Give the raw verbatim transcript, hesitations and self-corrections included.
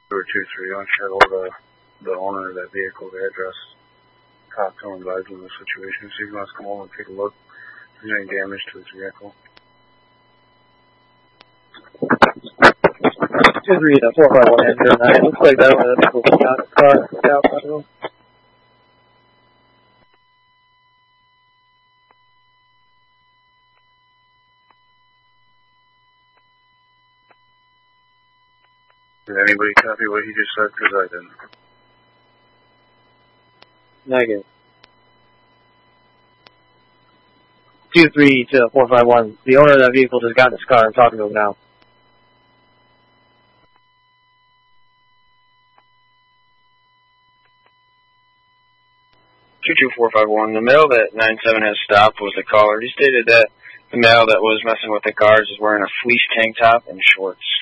Or two three, I'm sure hold the the owner of that vehicle, the address, talk to him, advise him of the situation, see if he wants to come over and take a look. If there's any damage to his vehicle. two three to four five one zero nine. Looks like that one was not a car out by the road. Did anybody copy what he just said? Because I didn't. Negative. two three to four five one. The owner of that vehicle just got in his car. I'm talking to him now. two two four five one. The male that nine seven has stopped was the caller. He stated that the male that was messing with the cars is wearing a fleece tank top and shorts.